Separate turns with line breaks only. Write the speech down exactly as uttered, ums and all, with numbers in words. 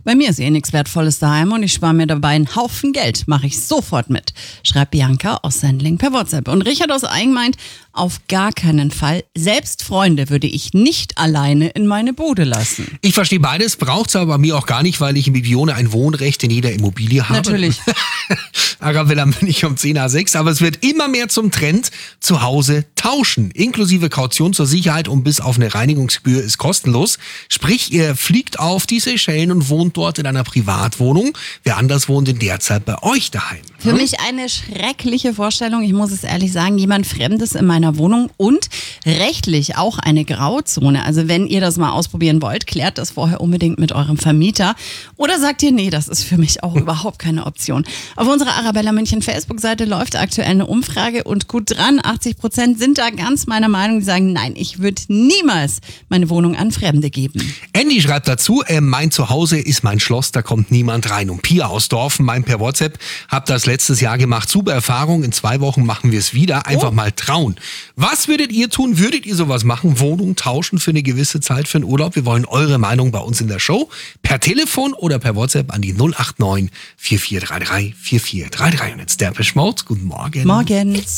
Bei mir ist eh nichts Wertvolles daheim und ich spare mir dabei einen Haufen Geld. Mache ich sofort mit, schreibt Bianca aus Sendling per WhatsApp. Und Richard aus Aing meint, auf gar keinen Fall. Selbst Freunde würde ich nicht alleine in meine Bude lassen.
Ich verstehe beides, braucht's aber bei mir auch gar nicht, weil ich in Bibione ein Wohnrecht in jeder Immobilie habe.
Natürlich.
Arabella Münch um zehn nach sechs, aber es wird immer mehr zum Trend, zu Hause tauschen. Inklusive Kaution zur Sicherheit und bis auf eine Reinigungsgebühr ist kostenlos. Sprich, ihr fliegt auf die Seychellen und wohnt dort in einer Privatwohnung. Wer anders wohnt in der Zeit bei euch daheim.
Für mich eine schreckliche Vorstellung, ich muss es ehrlich sagen, jemand Fremdes in meiner Wohnung und rechtlich auch eine Grauzone. Also wenn ihr das mal ausprobieren wollt, klärt das vorher unbedingt mit eurem Vermieter. Oder sagt ihr, nee, das ist für mich auch überhaupt keine Option. Auf unserer Arabella München Facebook-Seite läuft aktuell eine Umfrage und gut dran, achtzig Prozent sind da ganz meiner Meinung, die sagen, nein, ich würde niemals meine Wohnung an Fremde geben.
Andy schreibt dazu, äh, mein Zuhause ist mein Schloss, da kommt niemand rein. Und Pia aus Dorfen meint per WhatsApp, hab das letztes Jahr gemacht, super Erfahrung, in zwei Wochen machen wir es wieder, einfach oh. mal trauen. Was würdet ihr tun? Würdet ihr sowas machen? Wohnung tauschen für eine gewisse Zeit für einen Urlaub? Wir wollen eure Meinung bei uns in der Show. Per Telefon oder per WhatsApp an die null acht neun vier vier drei drei vier vier drei drei. Und jetzt Depeche Mode. Guten Morgen.
Morgen.